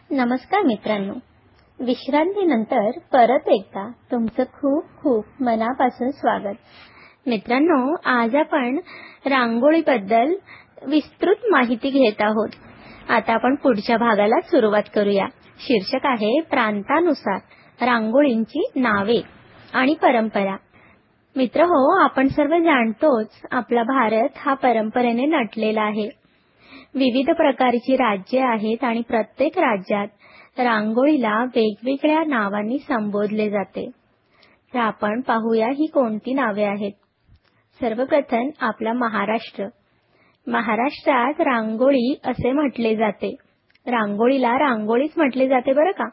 नमस्कार मित्रांनो, विश्रांतीनंतर परत एकदा तुमचं खूप खूप मनापासून स्वागत. मित्रांनो, आज आपण रांगोळीबद्दल विस्तृत माहिती घेत आहोत. आता आपण पुढच्या भागाला सुरुवात करूया. शीर्षक आहे प्रांतानुसार रांगोळींची नावे आणि परंपरा. मित्रहो, आपण सर्व जाणतोच, आपला भारत हा परंपरेने नटलेला आहे. विविध प्रकारची राज्ये आहेत आणि प्रत्येक राज्यात रांगोळीला वेगवेगळ्या नावांनी संबोधले जाते. तर आपण पाहूया ही कोणती नावे आहेत. सर्वप्रथम आपला महाराष्ट्र. महाराष्ट्रात रांगोळी असे म्हटले जाते. रांगोळीला रांगोळीच म्हटले जाते बरं का.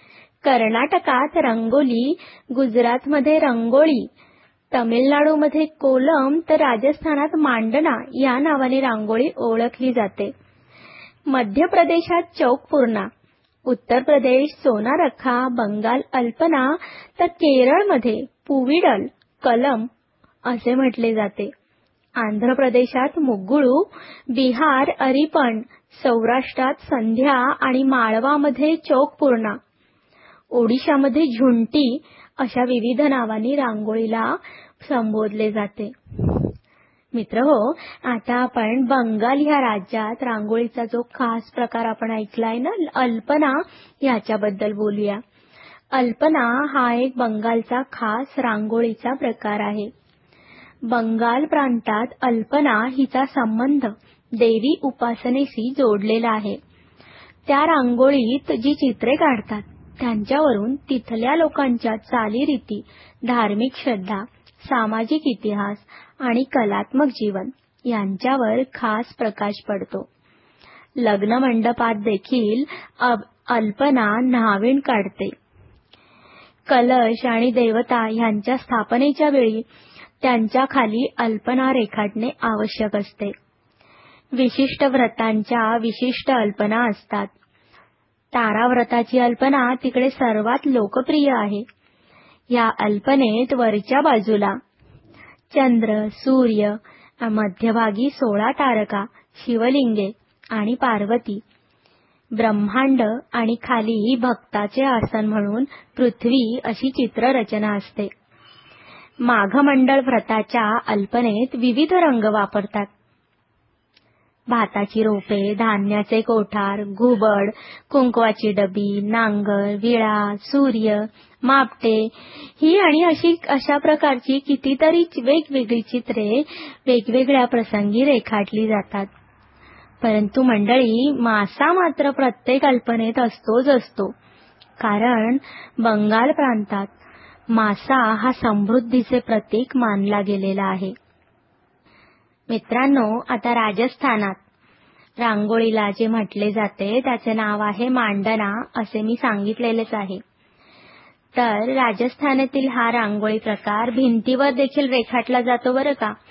कर्नाटकात रंगोली, गुजरातमध्ये रंगोळी, तमिळनाडूमध्ये कोलम, तर राजस्थानात मांडना या नावाने रांगोळी ओळखली जाते. मध्य प्रदेशात चौकपूर्णा, उत्तर प्रदेश सोनारखा, बंगाल अल्पना, तर केरळमध्ये पुविडल, कलम असे म्हटले जाते. आंध्र प्रदेशात मुग्गुळू, बिहार अरिपण, सौराष्ट्रात संध्या आणि माळवामध्ये चौकपूर्णा, ओडिशामध्ये झुंटी अशा विविध नावांनी रांगोळीला संबोधले जाते. मित्रहो, आता आपण बंगाल ह्या राज्यात रांगोळीचा जो खास प्रकार आपण ऐकलाय ना, अल्पना, याच्याबद्दल बोलूया. अल्पना हा एक बंगालचा खास रांगोळीचा प्रकार आहे. बंगाल प्रांतात अल्पना हिचा संबंध देवी उपासनेशी जोडलेला आहे. त्या रांगोळीत जी चित्रे काढतात त्यांच्यावरून तिथल्या लोकांच्या चालीरीती, धार्मिक श्रद्धा, सामाजिक इतिहास आणि कलात्मक जीवन यांच्यावर खास प्रकाश पडतो. लग्न मंडपात देखील अल्पना न्हावीण काढते. कलश आणि देवता यांच्या स्थापनेच्या वेळी त्यांच्या खाली अल्पना रेखाटणे आवश्यक असते. विशिष्ट व्रतांच्या विशिष्ट अल्पना असतात. ताराव्रताची अल्पना तिकडे सर्वात लोकप्रिय आहे. या अल्पनेत वरच्या बाजूला चंद्र, सूर्य, मध्यभागी 16 तारका, शिवलिंगे आणि पार्वती, ब्रह्मांड आणि खाली भक्ताचे आसन म्हणून पृथ्वी अशी चित्ररचना असते. माघमंडळ व्रताच्या अल्पनेत विविध रंग वापरतात. भाताची रोपे, धान्याचे कोठार, घुबड, कुंकवाची डबी, नांगर, विळा, सूर्य, मापटे ही आणि अशा प्रकारची कितीतरी वेगवेगळी चित्रे वेगवेगळ्या प्रसंगी रेखाटली जातात. परंतु मंडळी, मासा मात्र प्रत्येक अल्पनेत असतोच असतो. कारण बंगाल प्रांतात मासा हा समृद्धीचे प्रतीक मानला गेलेला आहे. मित्रांनो, आता राजस्थानात रांगोळीला जे म्हटले जाते त्याचे नाव आहे मांडना, असे मी सांगितलेलेच आहे. तर राजस्थानातील हा रांगोळी प्रकार भिंतीवर देखील रेखाटला जातो बरं का.